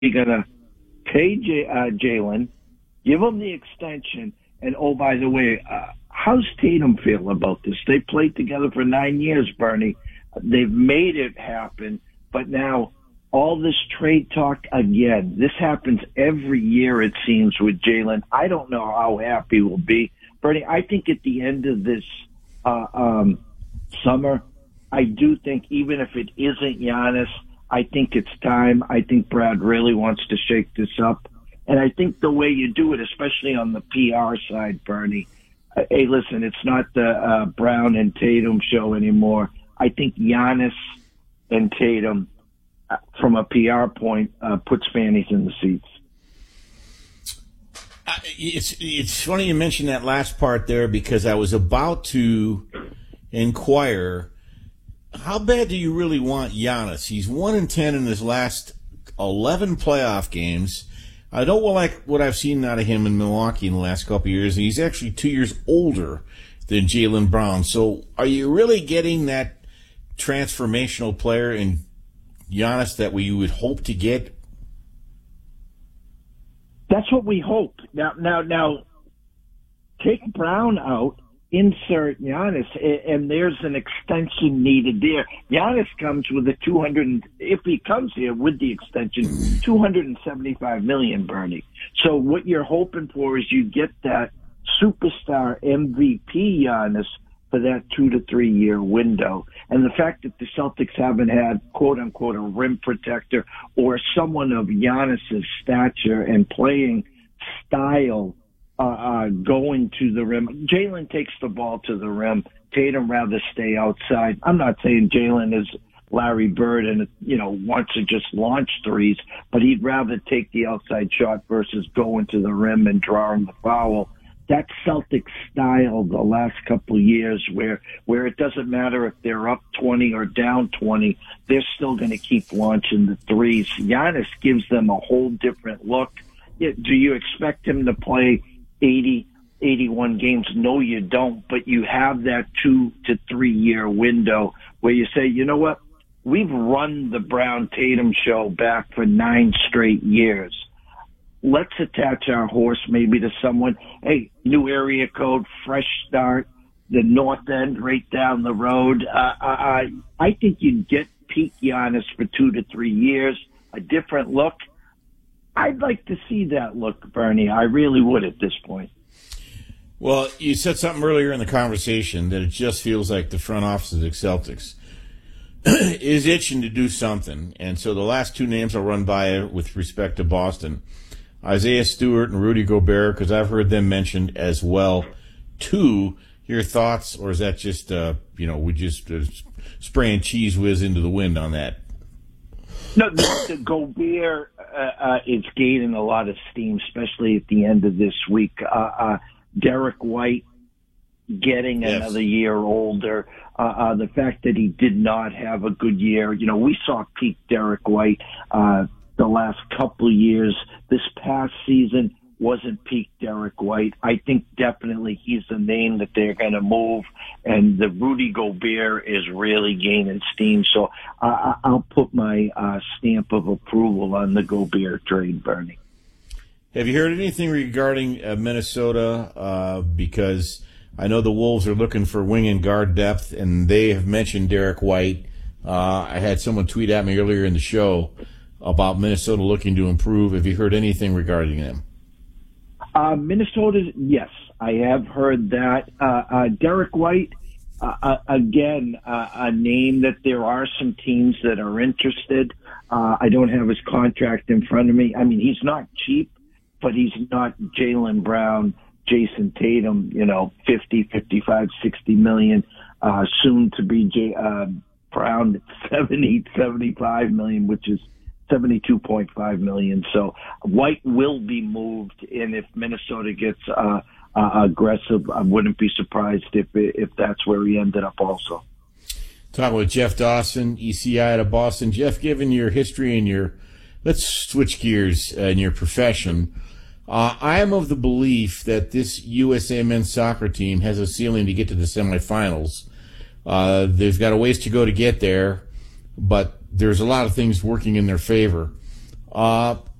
going to pay Jalen, give him the extension, and oh, by the way, how's Tatum feel about this? They played together for 9 years, Bernie. They've made it happen, but now all this trade talk again. This happens every year, it seems, with Jalen. I don't know how happy we'll be. Bernie, I think at the end of this summer, I do think even if it isn't Giannis, I think it's time. I think Brad really wants to shake this up. And I think the way you do it, especially on the PR side, Bernie, hey, listen, it's not the Brown and Tatum show anymore. I think Giannis and Tatum, from a PR point, puts fannies in the seats. It's funny you mentioned that last part there, because I was about to inquire, how bad do you really want Giannis? He's 1-10 in his last 11 playoff games. I don't like what I've seen out of him in Milwaukee in the last couple of years. He's actually 2 years older than Jaylen Brown. So are you really getting that transformational player in Giannis that we would hope to get? That's what we hope. Now, take Brown out, insert Giannis, and there's an extension needed there. Giannis comes with if he comes here with the extension, $275 million, Bernie. So what you're hoping for is you get that superstar MVP Giannis for that 2 to 3 year window. And the fact that the Celtics haven't had, quote unquote, a rim protector or someone of Giannis's stature and playing style going to the rim. Jalen takes the ball to the rim. Tatum rather stay outside. I'm not saying Jalen is Larry Bird and, wants to just launch threes, but he'd rather take the outside shot versus going to the rim and drawing the foul. That Celtic style the last couple of years where it doesn't matter if they're up 20 or down 20, they're still going to keep launching the threes. Giannis gives them a whole different look. Do you expect him to play 80, 81 games? No, you don't. But you have that 2 to 3 year window where you say, you know what? We've run the Brown Tatum show back for 9 straight years. Let's attach our horse maybe to someone. Hey, new area code, fresh start, the North End right down the road. I think you'd get peak Giannis for 2 to 3 years, a different look. I'd like to see that look, Bernie. I really would at this point. Well, you said something earlier in the conversation that it just feels like the front office of the Celtics is itching to do something. And so the last 2 names I'll run by with respect to Boston, Isaiah Stewart and Rudy Gobert, because I've heard them mentioned as well too. Your thoughts, or is that just, we just spraying cheese whiz into the wind on that? No, the Gobert is gaining a lot of steam, especially at the end of this week. Derek White getting another year older. The fact that he did not have a good year. We saw peak Derek White the last couple of years. This past season wasn't peak Derek White. I think definitely he's the name that they're going to move, and the Rudy Gobert is really gaining steam. So I'll put my stamp of approval on the Gobert trade, Bernie. Have you heard anything regarding Minnesota? Because I know the Wolves are looking for wing and guard depth, and they have mentioned Derek White. I had someone tweet at me earlier in the show about Minnesota looking to improve. Have you heard anything regarding them? Minnesota, yes, I have heard that. Derek White, again, a name that there are some teams that are interested. I don't have his contract in front of me. I mean, he's not cheap, but he's not Jaylen Brown, Jason Tatum, 50, 55, 60 million, soon to be Brown at 70, 75 million, which is $72.5 million. So White will be moved, and if Minnesota gets aggressive, I wouldn't be surprised if that's where he ended up also. Talking with Jeff Dawson, ECI out of Boston. Jeff, given your history and let's switch gears in your profession, I am of the belief that this USA men's soccer team has a ceiling to get to the semifinals. They've got a ways to go to get there, but there's a lot of things working in their favor. Uh,